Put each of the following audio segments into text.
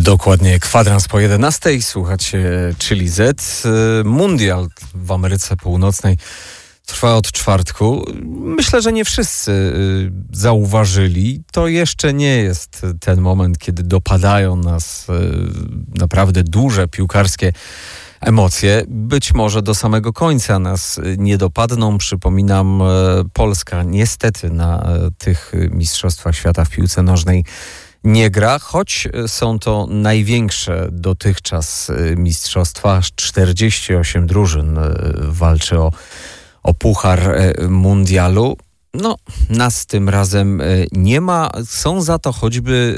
Dokładnie kwadrans po 11:00. Słuchacie Chili Z. Mundial w Ameryce Północnej trwa od czwartku. Myślę, że nie wszyscy zauważyli. To jeszcze nie jest ten moment, kiedy dopadają nas naprawdę duże piłkarskie emocje. Być może do samego końca nas nie dopadną. Przypominam, Polska niestety na tych Mistrzostwach Świata w piłce nożnej nie gra, choć są to największe dotychczas mistrzostwa. 48 drużyn walczy o puchar mundialu. No, nas tym razem nie ma. Są za to choćby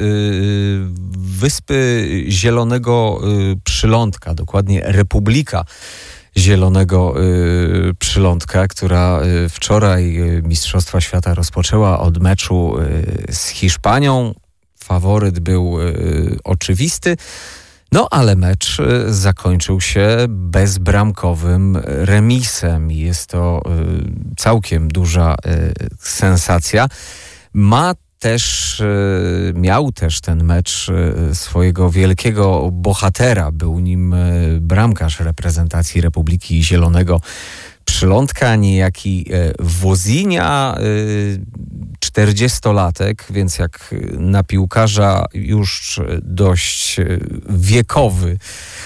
Wyspy Zielonego Przylądka, dokładnie Republika Zielonego Przylądka, która wczoraj Mistrzostwa Świata rozpoczęła od meczu z Hiszpanią. Faworyt był oczywisty, no ale mecz zakończył się bezbramkowym remisem. Jest to całkiem duża sensacja. Miał też ten mecz swojego wielkiego bohatera. Był nim bramkarz reprezentacji Republiki Zielonego Przylądka, niejaki Wozinia, 40-latek, więc jak na piłkarza już dość wiekowy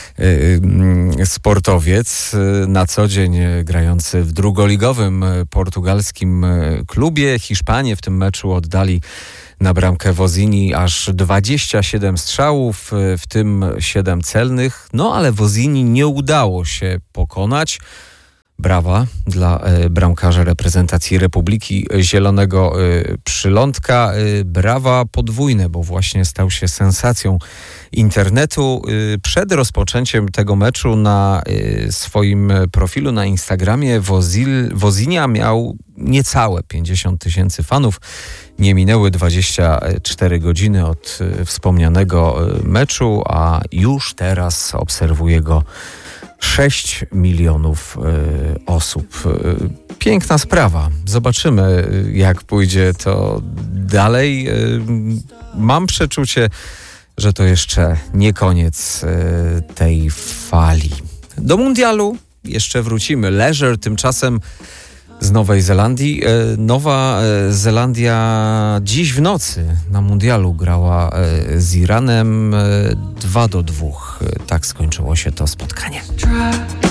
sportowiec, na co dzień grający w drugoligowym portugalskim klubie. Hiszpanie w tym meczu oddali na bramkę Wozini aż 27 strzałów, w tym 7 celnych. No ale Wozini nie udało się pokonać. Brawa dla bramkarza reprezentacji Republiki Zielonego Przylądka. Brawa podwójne, bo właśnie stał się sensacją internetu. Przed rozpoczęciem tego meczu na swoim profilu na Instagramie Wozinia miał niecałe 50 000 fanów. Nie minęły 24 godziny od wspomnianego meczu, a już teraz obserwuje go 6 milionów osób. Piękna sprawa. Zobaczymy, jak pójdzie to dalej. Mam przeczucie, że to jeszcze nie koniec tej fali. Do mundialu jeszcze wrócimy. Leisure tymczasem z Nowej Zelandii. Nowa Zelandia dziś w nocy na mundialu grała z Iranem 2-2. Tak skończyło się to spotkanie.